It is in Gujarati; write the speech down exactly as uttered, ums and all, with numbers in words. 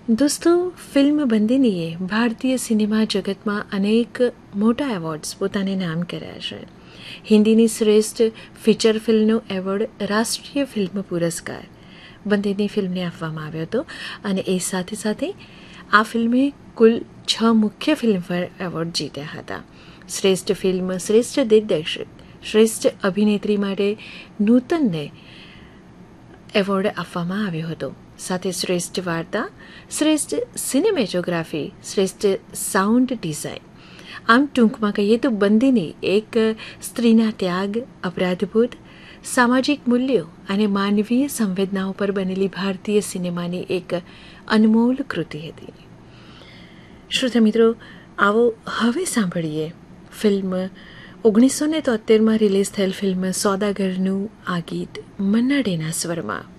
દોસ્તો, ફિલ્મ બંદિનીએ ભારતીય સિનેમા જગતમાં અનેક મોટા એવોર્ડ્સ પોતાને નામ કર્યા છે. હિન્દીની શ્રેષ્ઠ ફીચર ફિલ્મનો એવોર્ડ રાષ્ટ્રીય ફિલ્મ પુરસ્કાર બંદિની ફિલ્મને આપવામાં આવ્યો હતો અને એ સાથે સાથે આ ફિલ્મે કુલ છ મુખ્ય ફિલ્મફેર એવોર્ડ જીત્યા હતા. શ્રેષ્ઠ ફિલ્મ, શ્રેષ્ઠ દિગ્દર્શક, શ્રેષ્ઠ અભિનેત્રી માટે નૂતનને એવોર્ડ આપવામાં આવ્યો હતો. સાથે શ્રેષ્ઠ વાર્તા, શ્રેષ્ઠ સિનેમેટોગ્રાફી, શ્રેષ્ઠ સાઉન્ડ ડિઝાઇન. આમ ટૂંકમાં કહીએ તો બંદિની એક સ્ત્રીના ત્યાગ, અપરાધબોધ, સામાજિક મૂલ્યો અને માનવીય સંવેદનાઓ પર બનેલી ભારતીય સિનેમાની એક અનમોલ કૃતિ હતી. શ્રોતા મિત્રો, આવો હવે સાંભળીએ ફિલ્મ ઓગણીસો ને તોતેરમાં રિલીઝ થયેલ ફિલ્મ સોદાગરનું આ ગીત મન્ના ડેના સ્વરમાં.